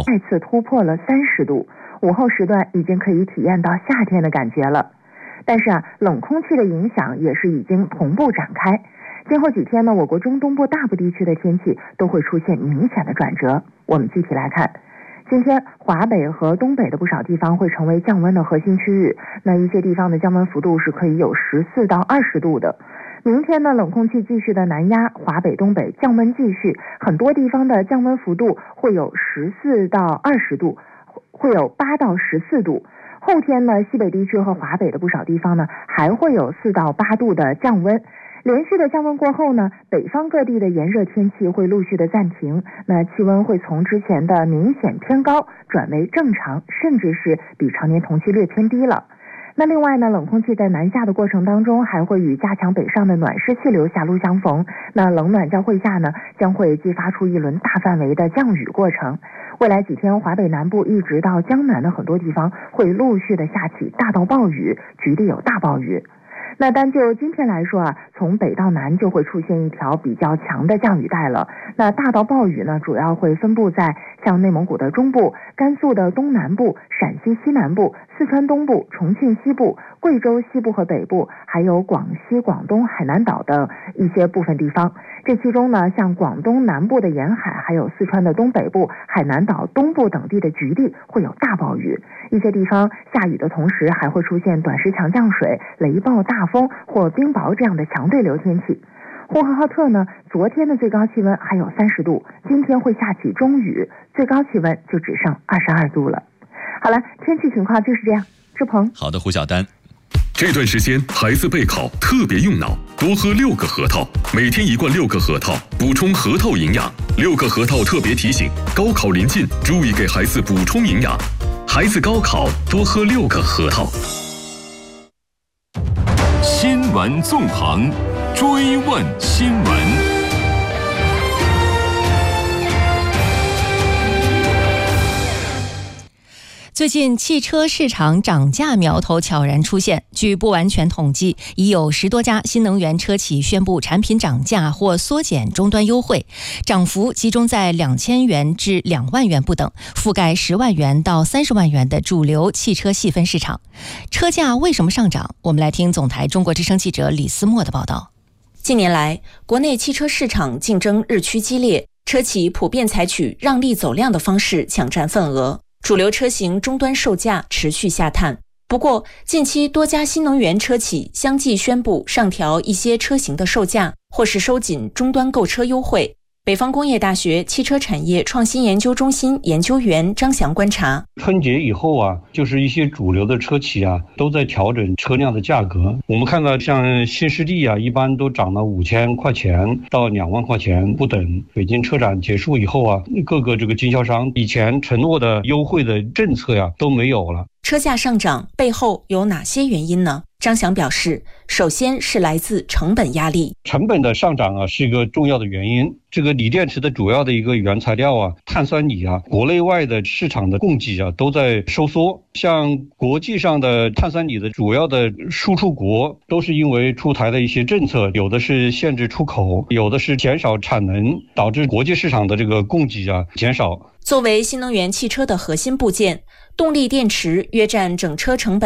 再次突破了30度，午后时段已经可以体验到夏天的感觉了。但是冷空气的影响也是已经同步展开。今后几天呢，我国中东部大部地区的天气都会出现明显的转折。我们具体来看，今天华北和东北的不少地方会成为降温的核心区域，那一些地方的降温幅度是可以有14到20度的。明天呢，冷空气继续的南压，华北、东北降温继续，很多地方的降温幅度会有14到20度，会有8到14度。后天呢，西北地区和华北的不少地方呢，还会有4到8度的降温。连续的降温过后呢，北方各地的炎热天气会陆续的暂停，那气温会从之前的明显偏高转为正常，甚至是比常年同期略偏低了。那另外呢，冷空气在南下的过程当中，还会与加强北上的暖湿气流狭路相逢，那冷暖交汇下呢，将会激发出一轮大范围的降雨过程。未来几天，华北南部一直到江南的很多地方会陆续的下起大到暴雨，局地有大暴雨。那单就今天来说从北到南就会出现一条比较强的降雨带了。那大到暴雨呢，主要会分布在像内蒙古的中部、甘肃的东南部、陕西西南部、四川东部、重庆西部、贵州西部和北部，还有广西、广东、海南岛的一些部分地方。这其中呢，像广东南部的沿海，还有四川的东北部、海南岛东部等地的局地会有大暴雨。一些地方下雨的同时，还会出现短时强降水、雷暴大风或冰雹这样的强对流天气。呼和浩特呢，昨天的最高气温还有30度，今天会下起中雨，最高气温就只剩22度了。好了，天气情况就是这样。志鹏。 好的，胡小丹。这段时间孩子备考特别用脑，多喝6个核桃，每天1罐6个核桃，补充核桃营养。6个核桃特别提醒，高考临近，注意给孩子补充营养。孩子高考多喝6个核桃。 新闻纵横，追问新闻。 最近汽车市场涨价苗头悄然出现，据不完全统计，已有10多家新能源车企宣布产品涨价或缩减终端优惠，涨幅集中在2000元至2万元不等，覆盖10万元到30万元的主流汽车细分市场。车价为什么上涨？我们来听总台中国之声记者李思墨的报道。 近年来，国内汽车市场竞争日趋激烈，车企普遍采取让利走量的方式抢占份额。主流车型终端售价持续下探，不过近期多家新能源车企相继宣布上调一些车型的售价，或是收紧终端购车优惠。北方工业大学汽车产业创新研究中心研究员张翔观察， 春节以后就是一些主流的车企都在调整车辆的价格。我们看到像新势力一般都涨了5000块钱到2万块钱不等。北京车展结束以后各个这个经销商以前承诺的优惠的政策都没有了。 车价上涨背后有哪些原因呢？张翔表示，首先是来自成本压力。 成本的上涨是一个重要的原因。这个锂电池的主要的一个原材料碳酸锂国内外的市场的供给都在收缩。像国际上的碳酸锂的主要的输出国都是因为出台的一些政策，有的是限制出口，有的是减少产能，导致国际市场的这个供给减少。 作为新能源汽车的核心部件，动力电池约占整车成本